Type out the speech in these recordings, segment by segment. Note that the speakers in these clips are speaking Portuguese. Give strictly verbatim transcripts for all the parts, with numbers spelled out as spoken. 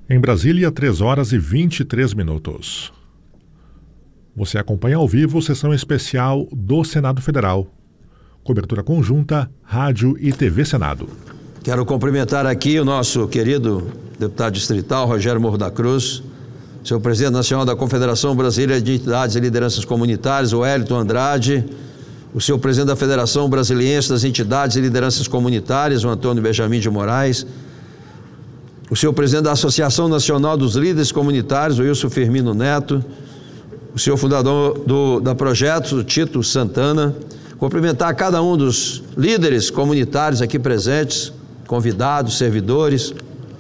Em Brasília, três horas e vinte e três minutos. Você acompanha ao vivo sessão especial do Senado Federal. Cobertura conjunta, Rádio e T V Senado. Quero cumprimentar aqui o nosso querido deputado distrital, Rogério Morro da Cruz, seu presidente nacional da Confederação Brasileira de Entidades e Lideranças Comunitárias, o Wellington Andrade, o seu presidente da Federação Brasiliense das Entidades e Lideranças Comunitárias, o Antônio Benjamin de Moraes, o seu presidente da Associação Nacional dos Líderes Comunitários, o Wilson Firmino Neto, o seu fundador do, da Projeto, o Tito Santana, cumprimentar cada um dos líderes comunitários aqui presentes, convidados, servidores.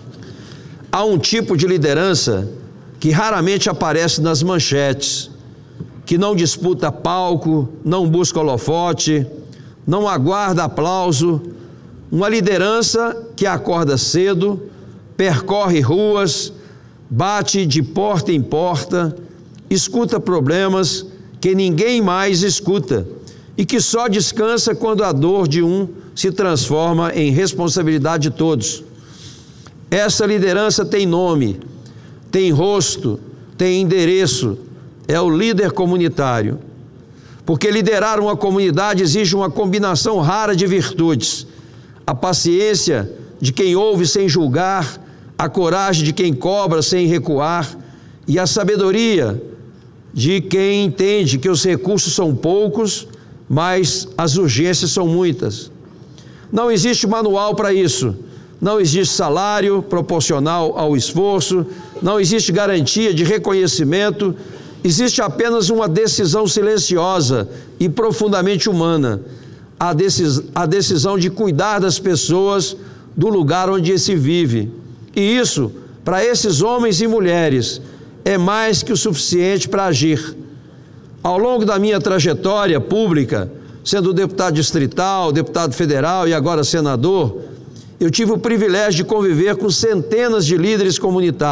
Há um tipo de liderança que raramente aparece nas manchetes, que não disputa palco, não busca holofote, não aguarda aplauso, uma liderança que acorda cedo, percorre ruas, bate de porta em porta, escuta problemas que ninguém mais escuta e que só descansa quando a dor de um se transforma em responsabilidade de todos. Essa liderança tem nome, tem rosto, tem endereço, é o líder comunitário. Porque liderar uma comunidade exige uma combinação rara de virtudes: a paciência de quem ouve sem julgar, a coragem de quem cobra sem recuar e a sabedoria de quem entende que os recursos são poucos, mas as urgências são muitas. Não existe manual para isso, não existe salário proporcional ao esforço, não existe garantia de reconhecimento, existe apenas uma decisão silenciosa e profundamente humana, a, decis- a decisão de cuidar das pessoas do lugar onde se vive. E isso, para esses homens e mulheres, é mais que o suficiente para agir. Ao longo da minha trajetória pública, sendo deputado distrital, deputado federal e agora senador, eu tive o privilégio de conviver com centenas de líderes comunitários.